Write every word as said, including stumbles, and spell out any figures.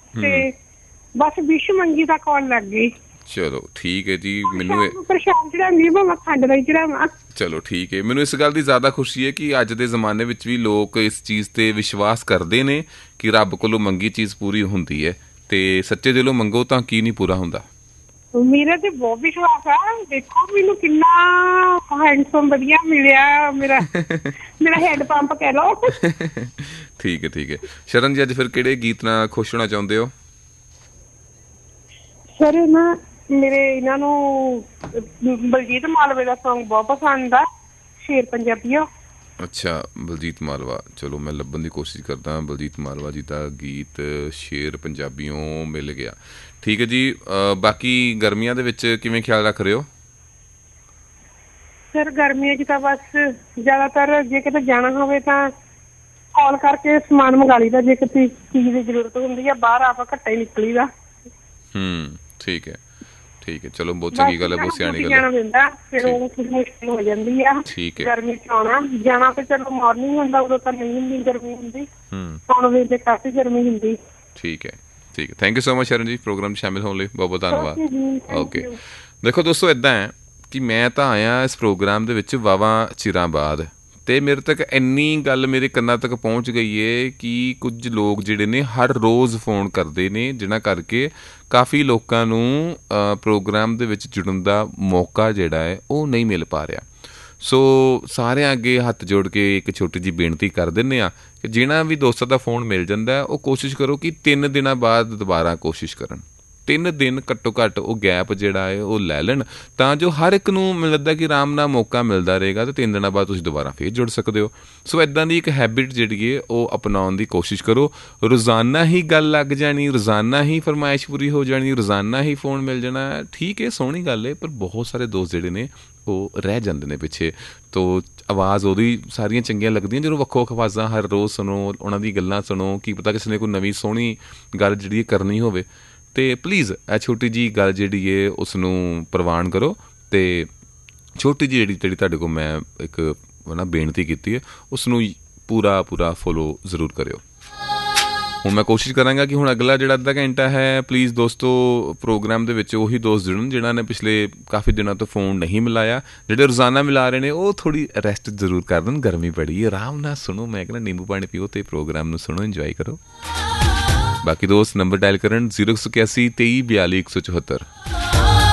ਤੇ ਬਸ ਵਿਸ਼ ਮੰਗੀ ਤਾਂ ਕਾਲ ਲੱਗ ਗਈ। ਚਲੋ ਠੀਕ ਹੈ ਜੀ। ਮੈਨੂੰ ਪ੍ਰਸ਼ਾਦ ਚੜਾਉਂਦੀ ਮੈਂ ਖੰਡ ਦਾ ਹੀ ਚੜਾਵਾਂ। ਚਲੋ ਠੀਕ ਹੈ। ਮੈਨੂੰ ਇਸ ਗੱਲ ਦੀ ਜ਼ਿਆਦਾ ਖੁਸ਼ੀ ਹੈ ਕਿ ਅੱਜ ਦੇ ਜ਼ਮਾਨੇ ਵਿੱਚ ਵੀ ਲੋਕ ਇਸ ਚੀਜ਼ 'ਤੇ ਵਿਸ਼ਵਾਸ ਕਰਦੇ ਨੇ ਕਿ ਰੱਬ ਕੋਲੋਂ ਮੰਗੀ ਚੀਜ਼ ਪੂਰੀ ਹੁੰਦੀ ਹੈ, ਅਤੇ ਸੱਚੇ ਦਿਲੋਂ ਮੰਗੋ ਤਾਂ ਕੀ ਨਹੀਂ ਪੂਰਾ ਹੁੰਦਾ। ਮੇਰਾ ਤੇ ਬਹੁਤ ਵਿਸ਼ਵਾਸ ਆ। ਦੇਖੋ ਮੈਨੂੰ ਕਿੰਨਾ ਹੈਂਡਸਮ ਵਧੀਆ ਮਿਲਿਆ। ਮੇਰਾ ਮੇਰਾ ਹੈਂਡ ਪੰਪ ਕਹਿ ਲਓ। ਠੀਕ ਹੈ ਠੀਕ ਹੈ। ਸ਼ਰਨ ਜੀ, ਅੱਜ ਫਿਰ ਕਿਹੜੇ ਗੀਤ ਨਾਲ ਖੁਸ਼ ਹੋਣਾ ਚਾਹੁੰਦੇ ਹੋ? ਸਰ ਨਾ ਮੇਰੇ ਇਹਨਾਂ ਨੂੰ ਬਲਜੀਤ ਮਾਲਵੇ ਦਾ ਸੌਂਗ ਬਹੁਤ ਪਸੰਦ ਆ, ਸ਼ੇਰ ਪੰਜਾਬੀਓ। ਅੱਛਾ, ਬਲਜੀਤ ਮਾਲਵਾ। ਚਲੋ ਮੈਂ ਲੱਭਣ ਦੀ ਕੋਸ਼ਿਸ਼ ਕਰਦਾ ਬਲਜੀਤ ਮਾਲਵਾ ਜੀ ਦਾ ਗੀਤ ਸ਼ੇਰ ਪੰਜਾਬੀਓ ਮਿਲ ਗਿਆ। ਠੀਕ ਹੈ ਜੀ। ਬਾਕੀ ਗਰਮੀਆਂ ਦੇ ਵਿੱਚ ਕਿਵੇਂ ਖਿਆਲ ਰੱਖ ਰਹੇ ਹੋ? ਸਰ ਗਰਮੀਆਂ 'ਚ ਤਾਂ ਬਸ ਜ਼ਿਆਦਾਤਰ ਜੇ ਕਿਤੇ ਜਾਣਾ ਹੋਵੇ ਤਾਂ ਕਾਲ ਕਰਕੇ ਸਮਾਨ ਮੰਗਾ ਲਈਦਾ। ਜੇ ਕਿਤੇ ਚੀਜ਼ ਦੀ ਜ਼ਰੂਰਤ ਹੁੰਦੀ ਆ, ਬਾਹਰ ਆਪਾਂ ਘੱਟਾ ਹੀ ਨਿਕਲੀਦਾ। ਹੂੰ, ਠੀਕ ਹੈ ਠੀਕ ਹੈ। ਚਲੋ ਬਹੁਤ ਚੰਗੀ ਗੱਲ ਹੈ, ਬਹੁਤ ਸਿਆਣੀ ਗੱਲ ਜਾਣਾ ਪੈਂਦਾ, ਫਿਰ ਉਹ ਮੁਸ਼ਕਿਲ ਹੋ ਜਾਂਦੀ ਆ। ਠੀਕ ਹੈ। ਗਰਮੀ 'ਚ ਆਉਣਾ ਜਾਣਾ ਤੇ ਚਲੋ ਮਾਰਨਿੰਗ ਹੁੰਦਾ, ਉਦੋਂ ਤਾਂ ਨਹੀਂ ਹੁੰਦੀ ਗਰਮੀ ਹੁੰਦੀ। ਹੁਣ ਵੇਲੇ ਕਾਫੀ ਗਰਮੀ ਹੁੰਦੀ। ਠੀਕ ਹੈ ਠੀਕ ਹੈ। ਥੈਂਕ ਯੂ ਸੋ ਮਚ ਸ਼ਰਨ ਜੀ, ਪ੍ਰੋਗਰਾਮ 'ਚ ਸ਼ਾਮਿਲ ਹੋਣ ਲਈ ਬਹੁਤ ਬਹੁਤ ਧੰਨਵਾਦ। ਓਕੇ। ਦੇਖੋ ਦੋਸਤੋ, ਇੱਦਾਂ ਹੈ ਕਿ ਮੈਂ ਤਾਂ ਆਇਆ ਇਸ ਪ੍ਰੋਗਰਾਮ ਦੇ ਵਿੱਚ ਵਾਹਵਾ ਚਿਰਾਂ ਬਾਅਦ, ਅਤੇ ਮੇਰੇ ਤੱਕ ਇੰਨੀ ਗੱਲ ਮੇਰੇ ਕੰਨਾਂ ਤੱਕ ਪਹੁੰਚ ਗਈ ਹੈ ਕਿ ਕੁਝ ਲੋਕ ਜਿਹੜੇ ਨੇ ਹਰ ਰੋਜ਼ ਫੋਨ ਕਰਦੇ ਨੇ, ਜਿਨ੍ਹਾਂ ਕਰਕੇ ਕਾਫੀ ਲੋਕਾਂ ਨੂੰ ਪ੍ਰੋਗਰਾਮ ਦੇ ਵਿੱਚ ਜੁੜਨ ਦਾ ਮੌਕਾ ਜਿਹੜਾ ਹੈ ਉਹ ਨਹੀਂ ਮਿਲ ਪਾ ਰਿਹਾ। ਸੋ ਸਾਰਿਆਂ ਅੱਗੇ ਹੱਥ ਜੋੜ ਕੇ ਇੱਕ ਛੋਟੀ ਜਿਹੀ ਬੇਨਤੀ ਕਰ ਦਿੰਦੇ ਹਾਂ ਕਿ ਜਿਹਨਾਂ ਵੀ ਦੋਸਤਾਂ ਦਾ ਫੋਨ ਮਿਲ ਜਾਂਦਾ, ਉਹ ਕੋਸ਼ਿਸ਼ ਕਰੋ ਕਿ ਤਿੰਨ ਦਿਨਾਂ ਬਾਅਦ ਦੁਬਾਰਾ ਕੋਸ਼ਿਸ਼ ਕਰਨ। ਤਿੰਨ ਦਿਨ ਘੱਟੋ ਘੱਟ ਉਹ ਗੈਪ ਜਿਹੜਾ ਹੈ ਉਹ ਲੈ ਲੈਣ, ਤਾਂ ਜੋ ਹਰ ਇੱਕ ਨੂੰ ਮੈਨੂੰ ਲੱਗਦਾ ਕਿ ਆਰਾਮ ਨਾਲ ਮੌਕਾ ਮਿਲਦਾ ਰਹੇਗਾ, ਅਤੇ ਤਿੰਨ ਦਿਨਾਂ ਬਾਅਦ ਤੁਸੀਂ ਦੁਬਾਰਾ ਫੇਰ ਜੁੜ ਸਕਦੇ ਹੋ। ਸੋ ਇੱਦਾਂ ਦੀ ਇੱਕ ਹੈਬਿਟ ਜਿਹੜੀ ਹੈ ਉਹ ਅਪਣਾਉਣ ਦੀ ਕੋਸ਼ਿਸ਼ ਕਰੋ। ਰੋਜ਼ਾਨਾ ਹੀ ਗੱਲ ਲੱਗ ਜਾਣੀ, ਰੋਜ਼ਾਨਾ ਹੀ ਫਰਮਾਇਸ਼ ਪੂਰੀ ਹੋ ਜਾਣੀ, ਰੋਜ਼ਾਨਾ ਹੀ ਫੋਨ ਮਿਲ ਜਾਣਾ, ਠੀਕ ਹੈ, ਸੋਹਣੀ ਗੱਲ ਹੈ, ਪਰ ਬਹੁਤ ਸਾਰੇ ਦੋਸਤ ਜਿਹੜੇ ਨੇ ਉਹ ਰਹਿ ਜਾਂਦੇ ਨੇ ਪਿੱਛੇ। ਤੋ ਆਵਾਜ਼ ਉਹਦੀ ਸਾਰੀਆਂ ਚੰਗੀਆਂ ਲੱਗਦੀਆਂ ਜਦੋਂ ਵੱਖੋ ਵੱਖ ਆਵਾਜ਼ਾਂ ਹਰ ਰੋਜ਼ ਸੁਣੋ, ਉਹਨਾਂ ਦੀ ਗੱਲਾਂ ਸੁਣੋ, ਕੀ ਪਤਾ ਕਿਸੇ ਨੇ ਕੋਈ ਨਵੀਂ ਸੋਹਣੀ ਗੱਲ ਜਿਹੜੀ ਕਰਨੀ ਹੋਵੇ। ਅਤੇ ਪਲੀਜ਼ ਇਹ ਛੋਟੀ ਜਿਹੀ ਗੱਲ ਜਿਹੜੀ ਹੈ ਉਸ ਨੂੰ ਪ੍ਰਵਾਨ ਕਰੋ, ਅਤੇ ਛੋਟੀ ਜਿਹੀ ਜਿਹੜੀ ਜਿਹੜੀ ਤੁਹਾਡੇ ਕੋਲ ਮੈਂ ਇੱਕ ਨਾ ਬੇਨਤੀ ਕੀਤੀ ਹੈ ਉਸ ਨੂੰ ਪੂਰਾ ਪੂਰਾ ਫੋਲੋ ਜ਼ਰੂਰ ਕਰਿਓ। ਹੁਣ ਮੈਂ ਕੋਸ਼ਿਸ਼ ਕਰਾਂਗਾ ਕਿ ਹੁਣ ਅਗਲਾ ਜਿਹੜਾ ਅੱਧਾ ਘੰਟਾ ਹੈ, ਪਲੀਜ਼ ਦੋਸਤੋ ਪ੍ਰੋਗਰਾਮ ਦੇ ਵਿੱਚ ਉਹੀ ਦੋਸਤ ਜੁੜਨ ਜਿਹਨਾਂ ਨੇ ਪਿਛਲੇ ਕਾਫੀ ਦਿਨਾਂ ਤੋਂ ਫੋਨ ਨਹੀਂ ਮਿਲਾਇਆ। ਜਿਹੜੇ ਰੋਜ਼ਾਨਾ ਮਿਲਾ ਰਹੇ ਨੇ ਉਹ ਥੋੜ੍ਹੀ ਰੈਸਟ ਜ਼ਰੂਰ ਕਰ ਦੇਣ। ਗਰਮੀ ਬੜੀ ਹੈ, ਆਰਾਮ ਨਾਲ ਸੁਣੋ। ਮੈਂ ਕਹਿੰਦਾ ਨਿੰਬੂ ਪਾਣੀ ਪੀਓ ਅਤੇ ਪ੍ਰੋਗਰਾਮ ਨੂੰ ਸੁਣੋ, ਇੰਜੋਏ ਕਰੋ। ਬਾਕੀ ਦੋਸਤ ਨੰਬਰ ਡਾਇਲ ਕਰਨ ਜ਼ੀਰੋ ਇੱਕ ਸੌ ਇਕਿਆਸੀ ਤੇਈ ਬਿਆਲੀ ਇੱਕ ਸੌ ਚੁਹੱਤਰ।